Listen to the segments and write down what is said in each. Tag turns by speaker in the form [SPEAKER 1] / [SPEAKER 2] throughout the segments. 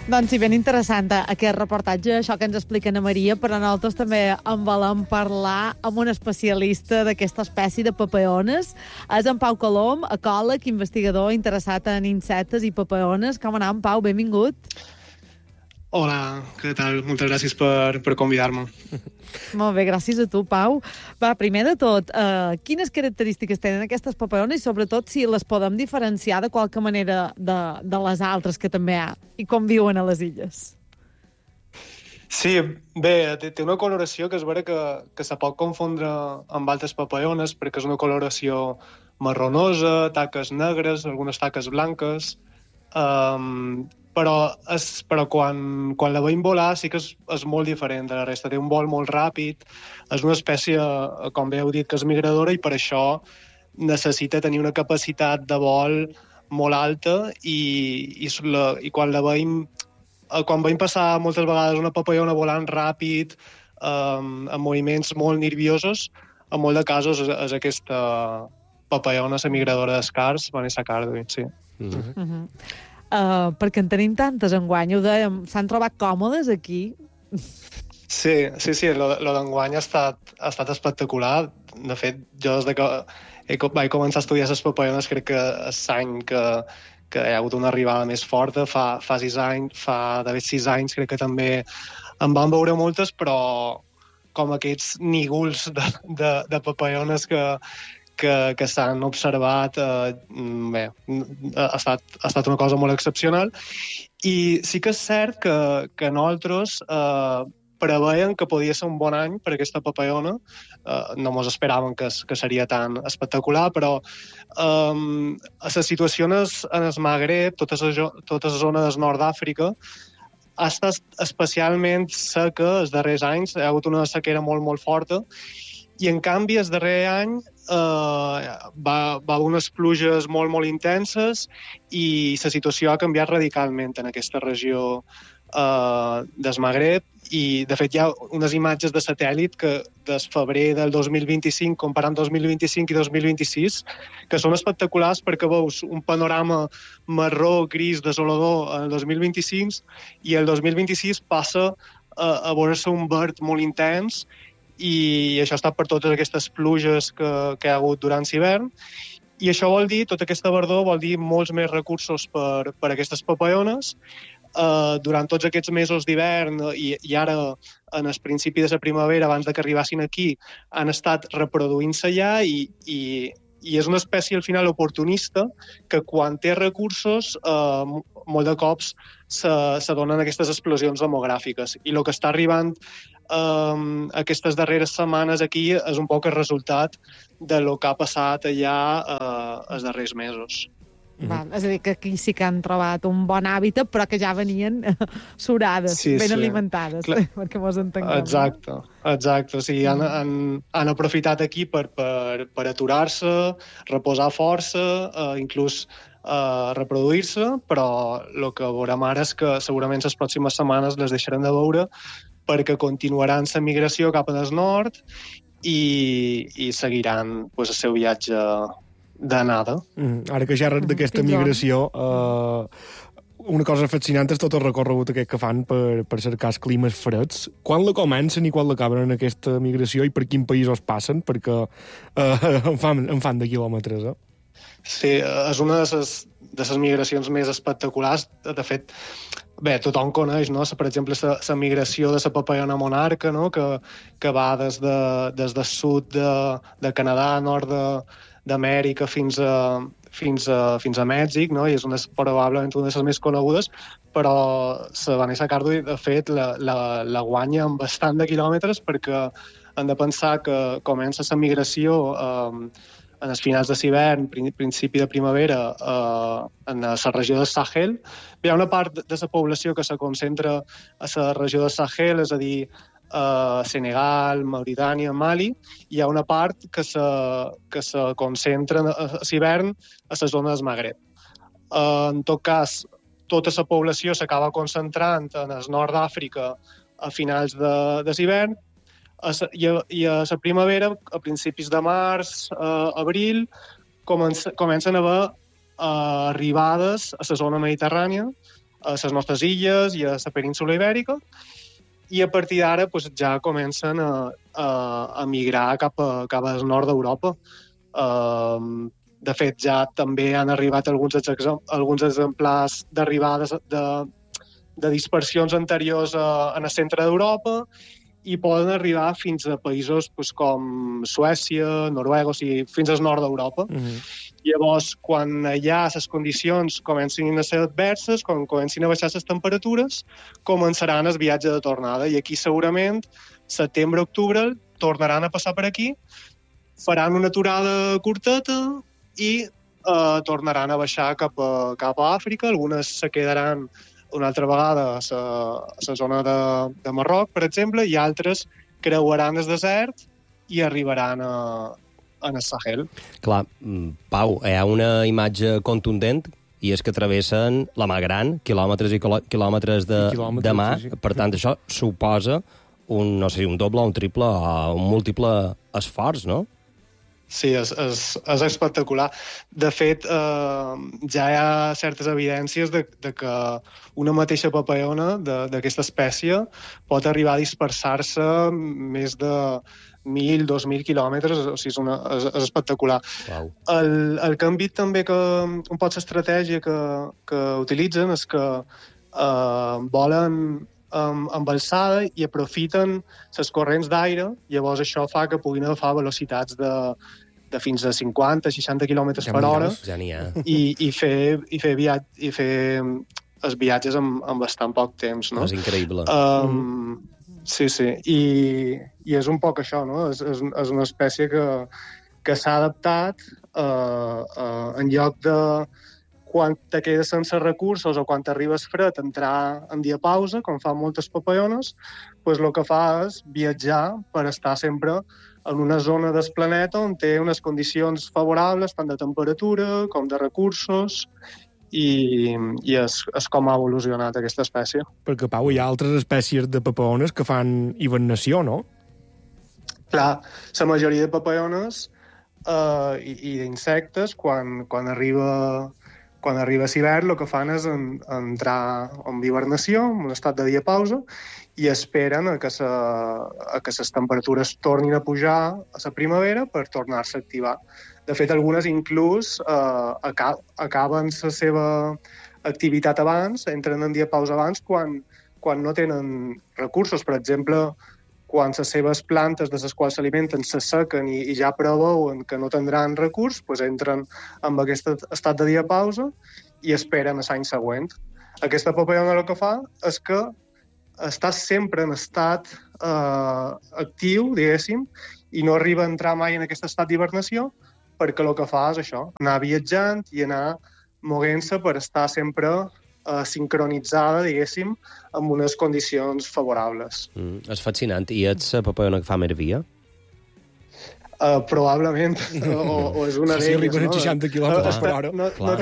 [SPEAKER 1] Doncs sí, ben interessant aquest reportatge, això que ens explica Ana Maria, però nosaltres també en volem parlar amb un especialista d'aquesta espècie de papaones. És en Pau Colom, ecòleg, investigador interessat en insectes i papaones. Com anem, Pau? Benvingut.
[SPEAKER 2] Hola, què tal? Moltes gràcies per convidar-me.
[SPEAKER 1] Molt bé, gràcies a tu, Pau. Va, primer de tot, quines característiques tenen aquestes papaones i sobretot si les podem diferenciar de qualque manera de les altres que també hi ha i com viuen a les illes?
[SPEAKER 2] Sí, bé, té una coloració que és vera que se pot confondre amb altres papaones perquè és una coloració marronosa, taques negres, algunes taques blanques, però quan la veiem volar sí que és molt diferent de la resta. Té un vol molt ràpid, és una espècie, com bé heu dit, que és migradora i per això necessita tenir una capacitat de vol molt alta i quan la veiem, quan veiem passar moltes vegades una papallona volant ràpid, amb moviments molt nerviosos, en molt de casos és aquesta papallona semigradora d'escars, Vanessa Cardwin, sí.
[SPEAKER 1] Perquè en tenim tantes enguany, ho dèiem, s'han trobat còmodes aquí?
[SPEAKER 2] Sí, lo d'enguany ha estat espectacular. De fet, jo des que vaig començar a estudiar les papallones crec que és l'any que hi ha hagut una arribada més forta, fa 6 anys, fa d'haver 6 anys crec que també en van veure moltes, però com aquests nígols de papallones que s'han observat, bé, ha estat una cosa molt excepcional. I sí que és cert que nosaltres preveien que podia ser un bon any per aquesta papallona. No mos esperaven que seria tan espectacular, però a les situacions en el Magreb, tota la zona del nord d'Àfrica, ha estat especialment seca els darrers anys. Hi ha hagut una sequera molt, molt forta, i en canvi el darrer any va haver unes pluges molt, molt intenses i la situació ha canviat radicalment en aquesta regió del Magreb. I de fet hi ha unes imatges de satèl·lit que des febrer del 2025 comparant 2025 i 2026 que són espectaculars perquè veus un panorama marró, gris, desolador en el 2025 i el 2026 passa a veure-se un verd molt intens, i això ha estat per totes aquestes pluges que hi ha hagut durant l'hivern. I això vol dir, tota aquesta verdor vol dir molts més recursos per a aquestes papallones. Durant tots aquests mesos d'hivern i ara en el principi de la primavera, abans que arribassin aquí, han estat reproduint-se allà i és una espècie al final oportunista que quan té recursos molt de cops se donen aquestes explosions demogràfiques. I el que està arribant aquestes darreres setmanes aquí és un poc el resultat de lo que ha passat allà els darrers mesos.
[SPEAKER 1] Val, és a dir, que aquí sí que han trobat un bon hàbitat, però que ja venien surades, ben alimentades, perquè mos entenguem.
[SPEAKER 2] Exacte. O sigui, han aprofitat aquí per aturar-se, reposar força, inclús reproduir-se, però el que veurem ara és que segurament les pròximes setmanes les deixarem de veure perquè continuaran la migració cap al nord i seguiran el seu viatge d'anada.
[SPEAKER 3] Ara que ja d'aquesta migració, una cosa fascinant és tot el recorregut aquest que fan per cercar els climes freds. Quan la comencen i quan l'acaben aquesta migració i per quins països passen? Perquè en fan de quilòmetres,
[SPEAKER 2] Sí, és una de les migracions més espectaculars. De fet, bé, tothom coneix, no? Per exemple, la migració de la papallona monarca, no? Que va des del sud de Canadà, nord d'Amèrica fins a Mèxic, no? I és probablement una de les més conegudes, però la Vanessa Cardwin, de fet, la guanya amb bastant de quilòmetres perquè hem de pensar que comença la migració en els finals de l'hivern, principi de primavera, en la regió del Sahel. Hi ha una part de la població que se concentra a la regió del Sahel, és a dir, Senegal, Mauritània, Mali. Hi ha una part que se concentra a l'hivern a la zona del Magreb. En tot cas, tota la població s'acaba concentrant en el nord d'Àfrica a finals de l'hivern, i a la primavera, a principis de març, abril, comencen a haver arribades a la zona mediterrània, a les nostres illes i a la península ibèrica, i a partir d'ara pues, ja comencen a migrar cap al nord d'Europa. De fet, ja també han arribat alguns exemplars d'arribades de dispersions anteriors en el centre d'Europa, i poden arribar fins a països pues, com Suècia, Noruega, o sigui, fins al nord d'Europa. Llavors, quan allà les condicions comencin a ser adverses, quan comencin a baixar les temperatures, començaran el viatge de tornada. I aquí segurament, setembre-octubre, tornaran a passar per aquí, faran una aturada curteta i tornaran a baixar cap a Àfrica. Algunes se quedaran una altra vegada a la zona de Marroc, per exemple, i altres creuaran el desert i arribaran en el Sahel.
[SPEAKER 4] Clar, Pau, hi ha una imatge contundent i és que travessen la Mar Gran, quilòmetres i quilòmetres de mar. Sí. Per tant, això suposa un doble, un triple o un múltiple esforç, no?
[SPEAKER 2] Sí, és espectacular. De fet, ja hi ha certes evidències de que una mateixa papallona d'aquesta espècie pot arribar a dispersar-se més de 1.000, 2.000 quilòmetres, o sigui, és espectacular.
[SPEAKER 4] Wow.
[SPEAKER 2] El que hem vist també que un pot l'estratègia que utilitzen és que volen amb alçada i aprofiten les corrents d'aire, llavors això fa que puguin agafar velocitats de fins a 50-60 quilòmetres per hora i fer els viatges en bastant poc temps. No?
[SPEAKER 4] És increïble.
[SPEAKER 2] Sí. I és un poc això, no? És una espècie que s'ha adaptat en lloc de quan te quedes sense recursos o quan t'arribes fred entrar en diapausa, com fan moltes papallones, doncs el que fa és viatjar per estar sempre en una zona del planeta on té unes condicions favorables tant de temperatura com de recursos i és com ha evolucionat aquesta espècie.
[SPEAKER 3] Perquè, Pau, hi ha altres espècies de papallones que fan hibernació, no?
[SPEAKER 2] Clar, la majoria de papallones i d'insectes, quan arriba l'hivern, el que fan és entrar en hibernació, en un estat de diapausa, i esperen a que les temperatures tornin a pujar a la primavera per tornar-se a activar. De fet, algunes inclús acaben la seva activitat abans, entren en diapausa abans quan no tenen recursos. Per exemple, quan les seves plantes de les quals s'alimenten s'assequen i ja preveuen que no tindran recurs, doncs entren en aquest estat de diapausa i esperen l'any següent. Aquesta papallona el que fa és que està sempre en estat actiu, diguéssim, i no arriba a entrar mai en aquest estat d'hibernació perquè el que fa és això, anar viatjant i anar movent-se per estar sempre sincronitzada, diguéssim, amb unes condicions favorables.
[SPEAKER 4] És fascinant. I ets la papallona que fa més via?
[SPEAKER 2] Probablement, o és una d'elles.
[SPEAKER 3] Si arriben a 60 quilòmetres per hora.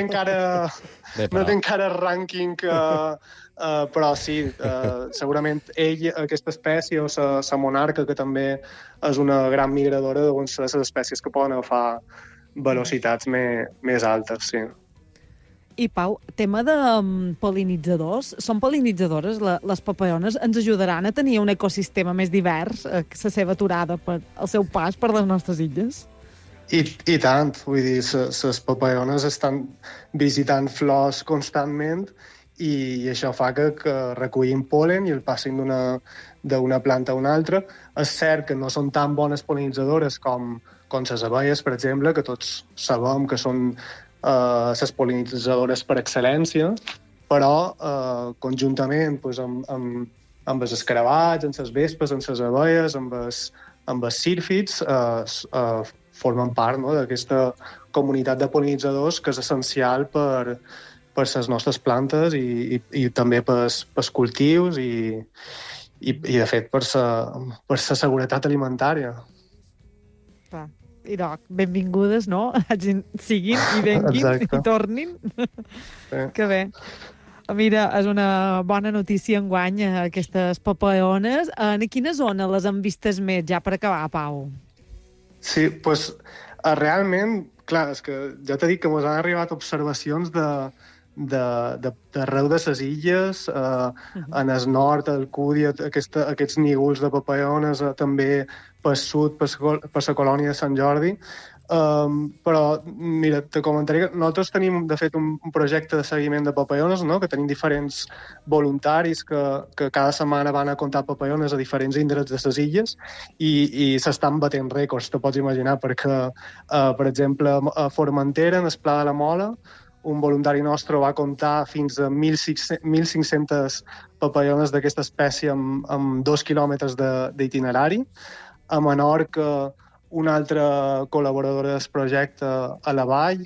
[SPEAKER 2] No té encara rànquing, però sí, segurament aquesta espècie, o la monarca, que també és una gran migradora, doncs les espècies que poden agafar velocitats més altes, sí.
[SPEAKER 1] I, Pau, tema de pol·linitzadors. Són pol·linitzadores? Les papallones ens ajudaran a tenir un ecosistema més divers a la seva aturada al seu pas per les nostres illes?
[SPEAKER 2] I tant. Vull dir, les papallones estan visitant flors constantment i això fa que recullin pol·len i el passin d'una planta a una altra. És cert que no són tan bones pol·linitzadores com les abelles, per exemple, que tots sabem que són les pol·linitzadores per excel·lència, però conjuntament amb els escarabats, amb les vespes, amb les abelles, amb els sírfids, formen part, no, d'aquesta comunitat de pol·linitzadors que és essencial per les nostres plantes i també pels cultius i de fet, per la seguretat alimentària.
[SPEAKER 1] Clar. I doncs, benvingudes, no? Siguin i venguin. Exacte. I tornin. Sí. Que bé. Mira, és una bona notícia enguany, aquestes papallones. En quina zona les han vistes més, ja per acabar, Pau?
[SPEAKER 2] Sí, doncs realment, clar, és que ja t'he dit que ens han arribat observacions d'arreu de les illes, en el nord, a Alcúdia, aquests nígols de papaiones, també pel sud, per la colònia de Sant Jordi. Però, mira, te comentaré que nosaltres tenim, de fet, un projecte de seguiment de papaiones, no? Que tenim diferents voluntaris que cada setmana van a comptar papaiones a diferents indrets de les illes i s'estan batent rècords, te pots imaginar, perquè, per exemple, a Formentera, en el Pla de la Mola, un voluntari nostre va comptar fins a 1.500 papaiones d'aquesta espècie amb 2 quilòmetres d'itinerari. A Menorca, una altra col·laboradora del projecte, a la Vall,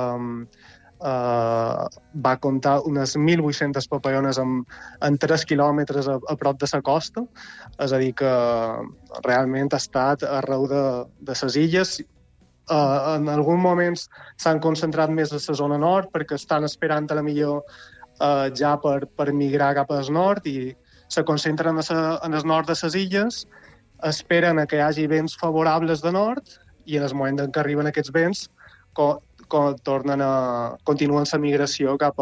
[SPEAKER 2] va comptar unes 1.800 papaiones en 3 quilòmetres a prop de la costa. És a dir, que realment ha estat arreu de les illes. En alguns moments s'han concentrat més a la zona nord perquè estan esperant a la millor ja per migrar cap al nord i se concentren en el nord de les illes, esperen a que hi hagi vents favorables de nord i en el moment en què arriben aquests vents continuen la migració cap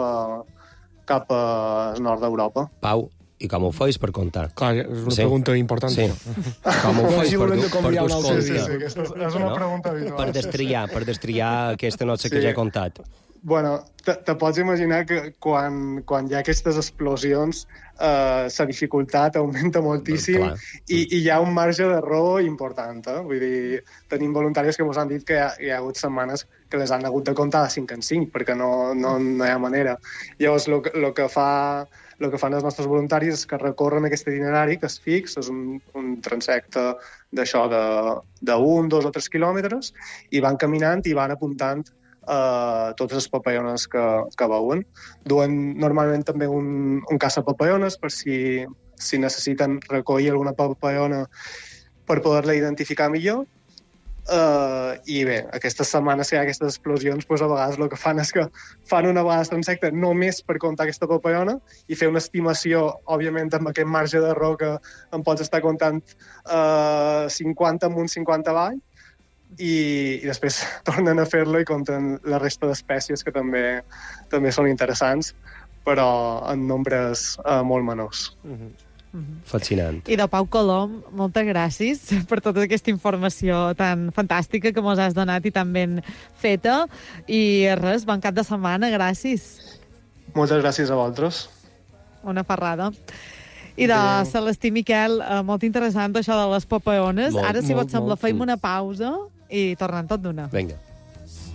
[SPEAKER 2] al nord d'Europa.
[SPEAKER 4] Pau, i com ho feis per comptar?
[SPEAKER 3] Clar, és una pregunta important.
[SPEAKER 4] Sí. Com ho feis per dur compte?
[SPEAKER 2] Sí, és una pregunta habitual.
[SPEAKER 4] Per destriar aquesta no sé què ja he comptat.
[SPEAKER 2] Bueno, te pots imaginar que quan hi ha aquestes explosions la dificultat augmenta moltíssim i hi ha un marge d'error important. Vull dir, tenim voluntaris que ens han dit que hi ha hagut setmanes que les han hagut de comptar de 5 en 5 perquè no hi ha manera. Llavors, el que fan els nostres voluntaris és que recorren aquest itinerari que és fix, és un transecte d'això d'1, 2 o 3 quilòmetres i van caminant i van apuntant totes les papaiones que veuen. Duen normalment també un caça-papaiones per si necessiten recollir alguna papaiona per poder-la identificar millor. I bé, aquestes setmanes que hi ha aquestes explosions, doncs a vegades el que fan és que fan una vegada transecte només per comptar aquesta papaiona i fer una estimació, òbviament amb aquest marge d'error que em pots estar comptant 50 amunt, 50 avall, i després tornen a fer-la i compten la resta d'espècies que també són interessants, però en nombres molt menors.
[SPEAKER 4] Fascinant.
[SPEAKER 1] I de Pau Colom, moltes gràcies per tota aquesta informació tan fantàstica que mos has donat i tan ben feta. I res, bon cap de setmana, gràcies.
[SPEAKER 2] Moltes gràcies a vosaltres.
[SPEAKER 1] Una ferrada. I de Celestí Miquel, molt interessant això de les papaiones. Ara, si vos sembla, feim una pausa i tornem tot d'una.
[SPEAKER 4] Vinga.